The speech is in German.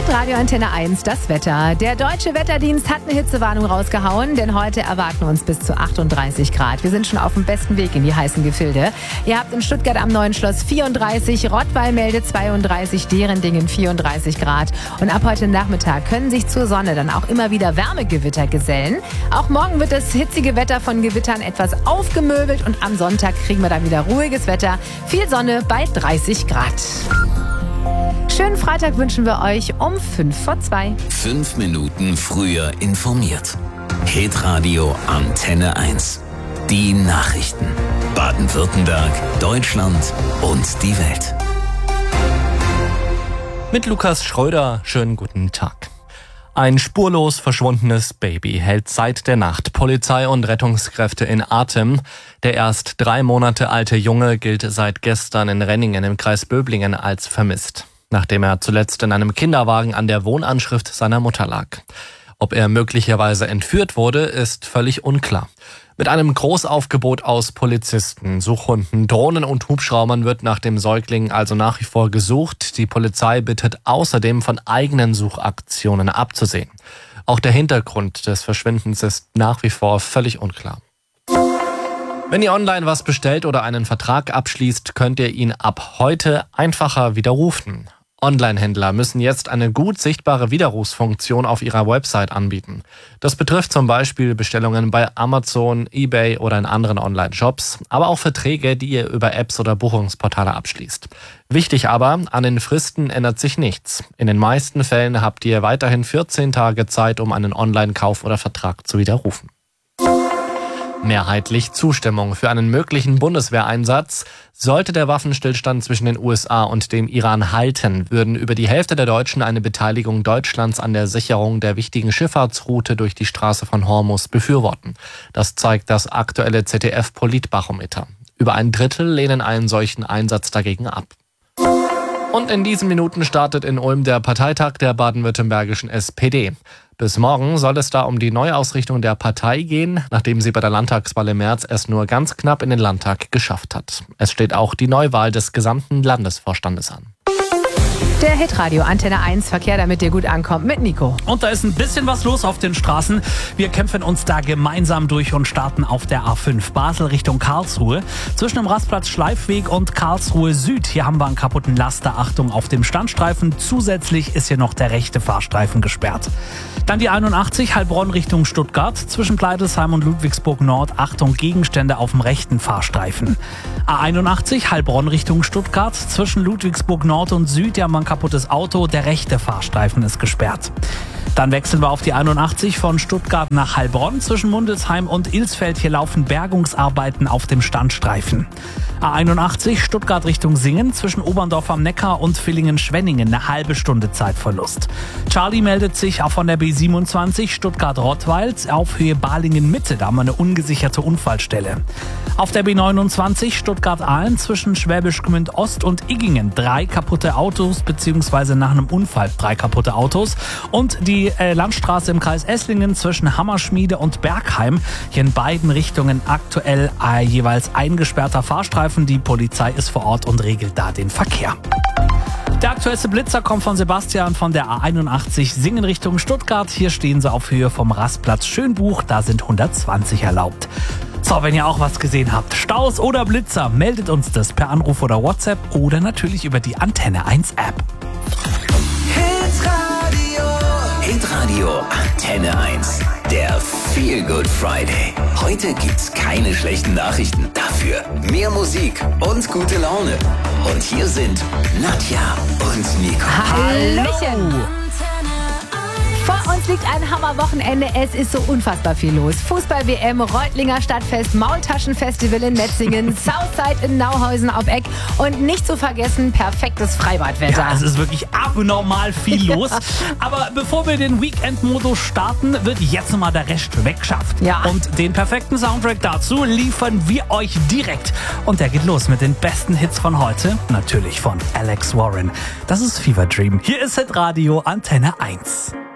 Hitradio Antenne 1, das Wetter. Der Deutsche Wetterdienst hat eine Hitzewarnung rausgehauen, denn heute erwarten uns bis zu 38 Grad. Wir sind schon auf dem besten Weg in die heißen Gefilde. Ihr habt in Stuttgart am Neuen Schloss 34, Rottweil meldet 32, Derendingen 34 Grad. Und ab heute Nachmittag können sich zur Sonne dann auch immer wieder Wärmegewitter gesellen. Auch morgen wird das hitzige Wetter von Gewittern etwas aufgemöbelt und am Sonntag kriegen wir dann wieder ruhiges Wetter. Viel Sonne bei 30 Grad. Schönen Freitag wünschen wir euch um 1:55. 5 Minuten früher informiert. Hitradio Antenne 1. Die Nachrichten. Baden-Württemberg, Deutschland und die Welt. Mit Lukas Schröder, schönen guten Tag. Ein spurlos verschwundenes Baby hält seit der Nacht Polizei und Rettungskräfte in Atem. Der erst 3 Monate alte Junge gilt seit gestern in Renningen im Kreis Böblingen als vermisst, nachdem er zuletzt in einem Kinderwagen an der Wohnanschrift seiner Mutter lag. Ob er möglicherweise entführt wurde, ist völlig unklar. Mit einem Großaufgebot aus Polizisten, Suchhunden, Drohnen und Hubschraubern wird nach dem Säugling also nach wie vor gesucht. Die Polizei bittet außerdem von eigenen Suchaktionen abzusehen. Auch der Hintergrund des Verschwindens ist nach wie vor völlig unklar. Wenn ihr online was bestellt oder einen Vertrag abschließt, könnt ihr ihn ab heute einfacher widerrufen. Online-Händler müssen jetzt eine gut sichtbare Widerrufsfunktion auf ihrer Website anbieten. Das betrifft zum Beispiel Bestellungen bei Amazon, eBay oder in anderen Online-Shops, aber auch Verträge, die ihr über Apps oder Buchungsportale abschließt. Wichtig aber, an den Fristen ändert sich nichts. In den meisten Fällen habt ihr weiterhin 14 Tage Zeit, um einen Online-Kauf oder Vertrag zu widerrufen. Mehrheitlich Zustimmung für einen möglichen Bundeswehreinsatz. Sollte der Waffenstillstand zwischen den USA und dem Iran halten, würden über die Hälfte der Deutschen eine Beteiligung Deutschlands an der Sicherung der wichtigen Schifffahrtsroute durch die Straße von Hormuz befürworten. Das zeigt das aktuelle ZDF-Politbarometer. Über 1/3 lehnen einen solchen Einsatz dagegen ab. Und in diesen Minuten startet in Ulm der Parteitag der baden-württembergischen SPD. Bis morgen soll es da um die Neuausrichtung der Partei gehen, nachdem sie bei der Landtagswahl im März es nur ganz knapp in den Landtag geschafft hat. Es steht auch die Neuwahl des gesamten Landesvorstandes an. Der Hitradio Antenne 1 Verkehr, damit ihr gut ankommt, mit Nico. Und da ist ein bisschen was los auf den Straßen. Wir kämpfen uns da gemeinsam durch und starten auf der A5 Basel Richtung Karlsruhe. Zwischen dem Rastplatz Schleifweg und Karlsruhe Süd. Hier haben wir einen kaputten Laster. Achtung auf dem Standstreifen. Zusätzlich ist hier noch der rechte Fahrstreifen gesperrt. Dann die 81 Heilbronn Richtung Stuttgart. Zwischen Pleidelsheim und Ludwigsburg Nord. Achtung, Gegenstände auf dem rechten Fahrstreifen. A81 Heilbronn Richtung Stuttgart. Zwischen Ludwigsburg Nord und Süd. Ja, man kaputtes Auto, der rechte Fahrstreifen ist gesperrt. Dann wechseln wir auf die 81 von Stuttgart nach Heilbronn. Zwischen Mundelsheim und Ilsfeld hier laufen Bergungsarbeiten auf dem Standstreifen. A81 Stuttgart Richtung Singen. Zwischen Oberndorf am Neckar und Villingen-Schwenningen eine halbe Stunde Zeitverlust. Charlie meldet sich auch von der B27 Stuttgart-Rottweil auf Höhe Balingen-Mitte. Da haben wir eine ungesicherte Unfallstelle. Auf der B29 Stuttgart-Ahlen zwischen Schwäbisch Gmünd Ost und Iggingen 3 kaputte Autos, beziehungsweise nach einem Unfall 3 kaputte Autos. Und die Landstraße im Kreis Esslingen zwischen Hammerschmiede und Bergheim. Hier in beiden Richtungen aktuell jeweils eingesperrter Fahrstreifen. Die Polizei ist vor Ort und regelt da den Verkehr. Der aktuellste Blitzer kommt von Sebastian von der A81 Singen Richtung Stuttgart. Hier stehen sie auf Höhe vom Rastplatz Schönbuch. Da sind 120 erlaubt. So, wenn ihr auch was gesehen habt, Staus oder Blitzer, meldet uns das per Anruf oder WhatsApp oder natürlich über die Antenne 1 App. Hitradio Antenne 1. Der Feel Good Friday. Heute gibt's keine schlechten Nachrichten. Dafür mehr Musik und gute Laune. Und hier sind Nadja und Nico. Hallöchen! Vor uns liegt ein Hammerwochenende. Es ist so unfassbar viel los. Fußball-WM, Reutlinger Stadtfest, Maultaschenfestival in Metzingen, Southside in Nauhausen auf Eck und nicht zu vergessen, perfektes Freibadwetter. Ja, es ist wirklich abnormal viel los. Aber bevor wir den Weekend-Modus starten, wird jetzt nochmal der Rest weggeschafft. Ja. Und den perfekten Soundtrack dazu liefern wir euch direkt. Und der geht los mit den besten Hits von heute. Natürlich von Alex Warren. Das ist Fever Dream. Hier ist Hitradio Antenne 1.